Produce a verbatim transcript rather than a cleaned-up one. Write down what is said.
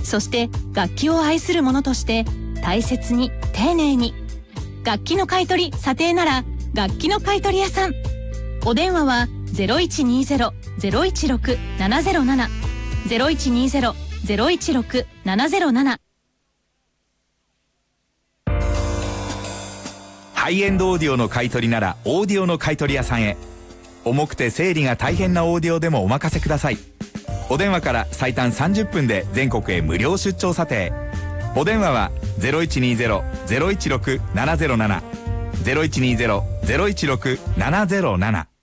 そして楽器を愛する者として大切に丁寧に。楽器の買い取り査定なら楽器の買い取り屋さん。お電話は ゼロいちにゼロ ゼロいちろく ななゼロなな ゼロいちにゼロ ゼロいちろく ななゼロなな。 ハイエンドオーディオの買い取りならオーディオの買い取り屋さんへ。重くて整理が大変なオーディオでもお任せください。お電話から最短さんじゅっぷんで全国へ無料出張査定。お電話は ゼロいちにゼロ ゼロいちろく ななゼロなな ゼロいちにゼロ ゼロいちろく ななゼロなな。